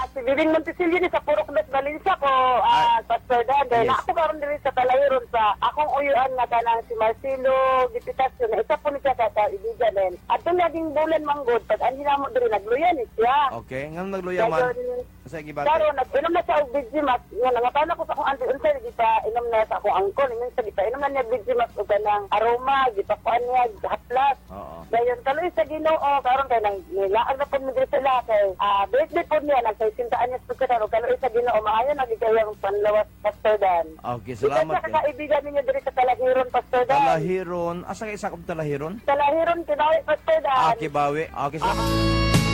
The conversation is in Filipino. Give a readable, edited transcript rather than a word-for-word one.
si Bibing Montesilio ni sa Purok Las Valencia ko, Pastor Dan. Dahil Yes. ako karon diri sa Talahiron sa akong uyuan nga kanang si Marcelo Dipitasyon. Isa po ni siya sa kaibigan din. At yung naging bulan manggod, pag ang hinamo diri nagluyan ni siya. Okay, ngano nagluya man? Dayon, Sa gibate. Karon nag-inom na siya og Vigimax. Nga nangatana ko sa akong auntie unsay gita inom na sa akong angkon. Minsan gita inom na niya Vigimax og kanang aroma, gipakuan niya haplas. Oo. Dayon kaloy sa Ginoo karon kay nang nilaag na pud mi diri sila kay birthday pud niya nagsintaan niya sa karon kaloy sa Ginoo maayo nagigayang panlawas Pastor Dan. Okay, Ikaw salamat. sa kaibigan ninyo diri sa Talahiron Pastor Dan. Talahiron. Asa kay sakop Talahiron? Talahiron kinawi Pastor Dan. Kibawi. Okay, salamat.